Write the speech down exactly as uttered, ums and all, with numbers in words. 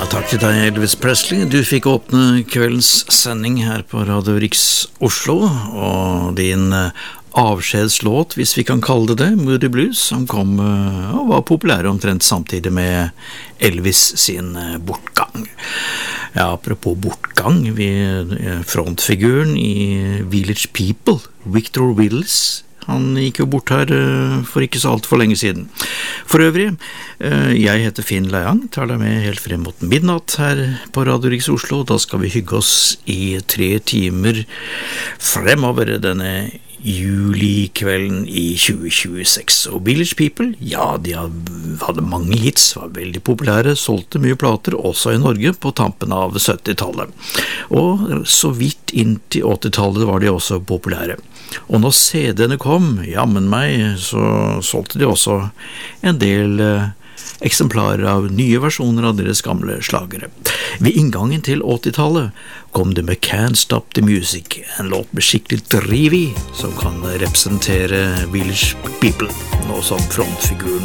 Takk til deg, Elvis Presley. Du fikk åpne kveldens sending her på Radio Riks Oslo, og din avskjedslåt, hvis vi kan kalle det det, Moody Blues, som kom og var populær omtrent samtidig med Elvis sin bortgang. Ja, apropos bortgang, vi, frontfiguren i Village People, Victor Willis, han gikk jo bort her for ikke så alt for lenge siden. For øvrig, jeg heter Finn Leiang, tar deg med helt frem mot midnatt her på Radio Riks Oslo. Da skal vi hygge oss i tre timer fremover denne julikvelden i tjue tjueseks. Og Village People, ja, de hadde mange hits, var veldig populære, solgte mye plater, også i Norge, på tampen av syttitallet. Og så vidt inn til åttitallet var de også populære. Og når C D-ene kom, jammen meg, så solgte de også en del eh, eksemplarer av nye versjoner av deres gamle slagere. Ved inngangen til åttitallet kom det med Can't Stop the Music, en låt med skikkelig driv i, som kan representere Village People, nå som frontfiguren